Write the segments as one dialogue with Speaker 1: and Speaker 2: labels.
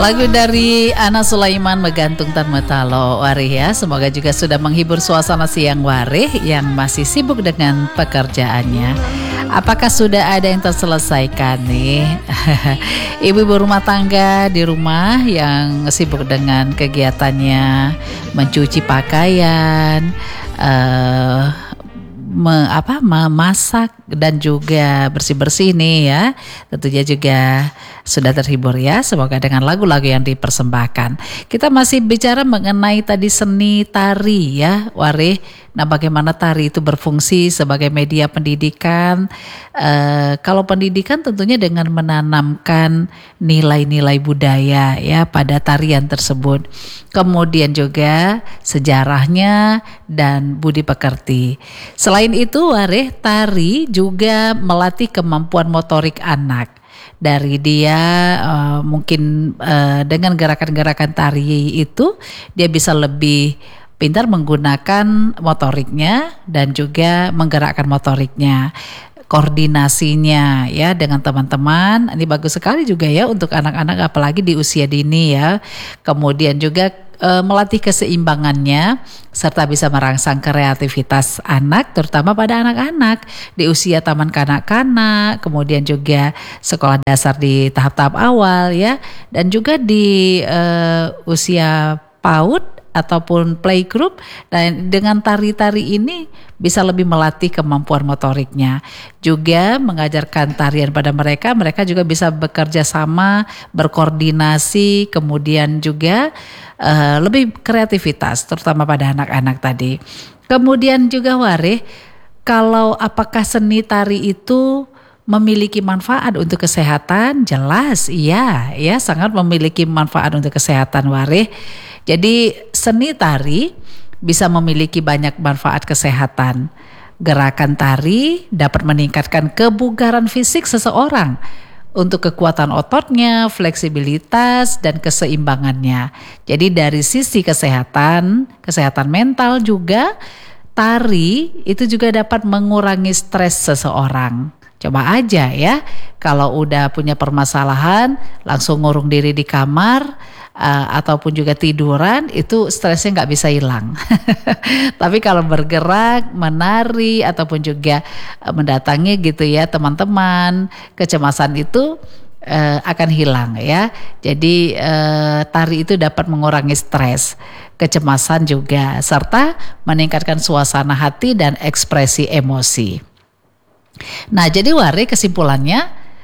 Speaker 1: Lagu dari Ana Sulaiman Menggantung Tan Metalo Warih ya. Semoga juga sudah menghibur suasana siang Warih yang masih sibuk dengan pekerjaannya. Apakah sudah ada yang terselesaikan nih? Ibu-ibu rumah tangga di rumah yang sibuk dengan kegiatannya mencuci pakaian, memasak dan juga bersih-bersih nih ya. Tentunya juga sudah terhibur ya. Semoga dengan lagu-lagu yang dipersembahkan. Kita masih bicara mengenai tadi seni tari ya, Warih. Nah, bagaimana tari itu berfungsi sebagai media pendidikan. Kalau pendidikan tentunya dengan menanamkan nilai-nilai budaya ya pada tarian tersebut. Kemudian juga sejarahnya dan budi pekerti. Selain itu, Warih, tari juga melatih kemampuan motorik anak. Dari dia mungkin dengan gerakan-gerakan tari itu dia bisa lebih pintar menggunakan motoriknya dan juga menggerakkan motoriknya, koordinasinya ya dengan teman-teman. Ini bagus sekali juga ya untuk anak-anak apalagi di usia dini ya. Kemudian juga melatih keseimbangannya serta bisa merangsang kreativitas anak terutama pada anak-anak di usia taman kanak-kanak, kemudian juga sekolah dasar di tahap-tahap awal ya, dan juga di usia PAUD ataupun playgroup. Dan dengan tari-tari ini bisa lebih melatih kemampuan motoriknya. Juga mengajarkan tarian pada mereka juga bisa bekerja sama, berkoordinasi, kemudian juga lebih kreativitas terutama pada anak-anak tadi. Kemudian juga Warih, kalau apakah seni tari itu memiliki manfaat untuk kesehatan? Jelas iya ya, sangat memiliki manfaat untuk kesehatan Warih. Jadi seni tari bisa memiliki banyak manfaat kesehatan. Gerakan tari dapat meningkatkan kebugaran fisik seseorang untuk kekuatan ototnya, fleksibilitas dan keseimbangannya. Jadi dari sisi kesehatan mental juga tari itu juga dapat mengurangi stres seseorang. Coba aja ya, kalau udah punya permasalahan langsung ngurung diri di kamar ataupun juga tiduran, itu stresnya nggak bisa hilang. Tapi kalau bergerak, menari ataupun juga mendatangi gitu ya teman-teman, kecemasan itu akan hilang ya. Jadi tari itu dapat mengurangi stres, kecemasan juga, serta meningkatkan suasana hati dan ekspresi emosi. Nah, jadi Warih, kesimpulannya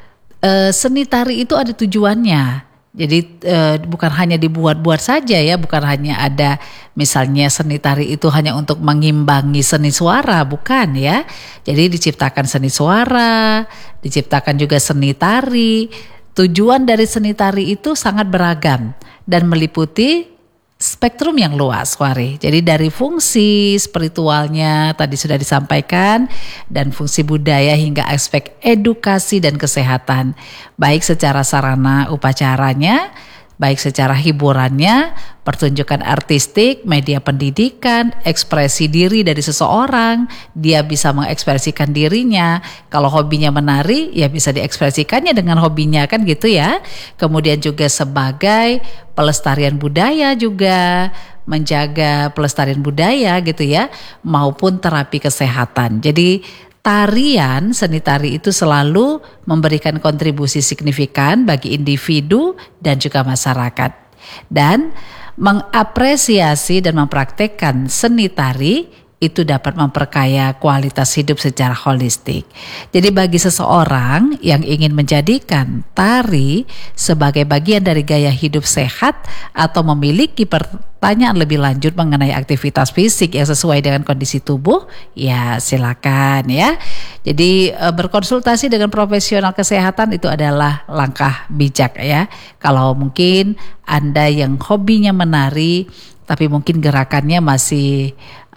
Speaker 1: seni tari itu ada tujuannya. Jadi bukan hanya dibuat-buat saja ya, bukan hanya ada misalnya seni tari itu hanya untuk mengimbangi seni suara, bukan ya. Jadi diciptakan seni suara, diciptakan juga seni tari. Tujuan dari seni tari itu sangat beragam dan meliputi spektrum yang luas, Warih. Jadi dari fungsi spiritualnya tadi sudah disampaikan, dan fungsi budaya hingga aspek edukasi dan kesehatan, baik secara sarana upacaranya, baik secara hiburannya, pertunjukan artistik, media pendidikan, ekspresi diri dari seseorang. Dia bisa mengekspresikan dirinya. Kalau hobinya menari, ya bisa diekspresikannya dengan hobinya kan gitu ya. Kemudian juga sebagai pelestarian budaya juga, menjaga pelestarian budaya gitu ya, maupun terapi kesehatan. Jadi tarian, seni tari itu selalu memberikan kontribusi signifikan bagi individu dan juga masyarakat. Dan mengapresiasi dan mempraktekkan seni tari itu dapat memperkaya kualitas hidup secara holistik. Jadi bagi seseorang yang ingin menjadikan tari sebagai bagian dari gaya hidup sehat atau memiliki pertanyaan lebih lanjut mengenai aktivitas fisik yang sesuai dengan kondisi tubuh, ya silakan ya. Jadi berkonsultasi dengan profesional kesehatan itu adalah langkah bijak ya. Kalau mungkin Anda yang hobinya menari tapi mungkin gerakannya masih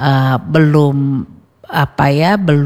Speaker 1: belum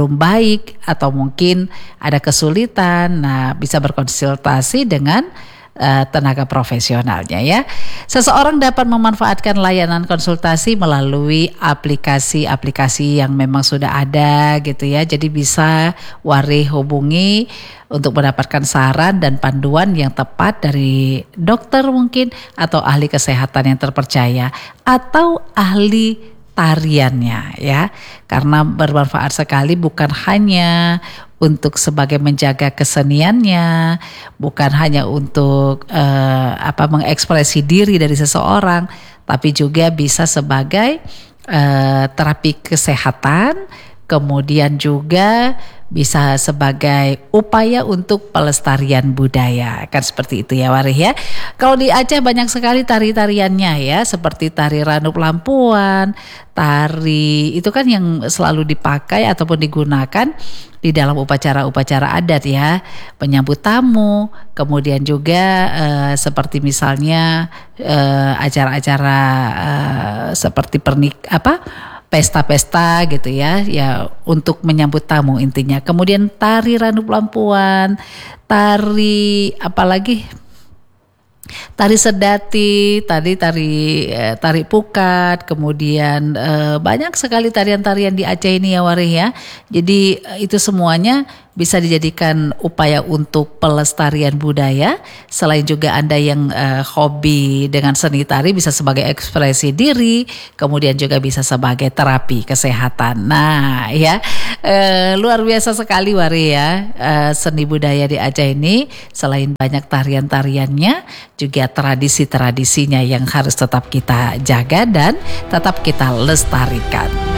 Speaker 1: baik atau mungkin ada kesulitan, nah bisa berkonsultasi dengan tenaga profesionalnya ya. Seseorang dapat memanfaatkan layanan konsultasi melalui aplikasi-aplikasi yang memang sudah ada gitu ya. Jadi bisa Wari hubungi untuk mendapatkan saran dan panduan yang tepat dari dokter mungkin atau ahli kesehatan yang terpercaya atau ahli tariannya ya, karena bermanfaat sekali bukan hanya untuk sebagai menjaga keseniannya, bukan hanya untuk mengekspresi diri dari seseorang, tapi juga bisa sebagai terapi kesehatan, kemudian juga bisa sebagai upaya untuk pelestarian budaya, kan seperti itu ya Warih ya. Kalau di Aceh banyak sekali tari-tariannya ya, seperti tari Ranup Lampuan, tari itu kan yang selalu dipakai ataupun digunakan di dalam upacara-upacara adat ya, penyambut tamu, kemudian juga seperti misalnya acara-acara seperti pesta-pesta gitu ya untuk menyambut tamu intinya. Kemudian tari Ranup Lampuan, tari apalagi? Tari sedati, tari pukat, kemudian banyak sekali tarian-tarian di Aceh ini ya Warih ya. Jadi itu semuanya bisa dijadikan upaya untuk pelestarian budaya. Selain juga Anda yang hobi dengan seni tari bisa sebagai ekspresi diri, kemudian juga bisa sebagai terapi kesehatan. Nah ya luar biasa sekali Warih ya, seni budaya di Aceh ini selain banyak tarian-tariannya juga tradisi-tradisinya yang harus tetap kita jaga dan tetap kita lestarikan.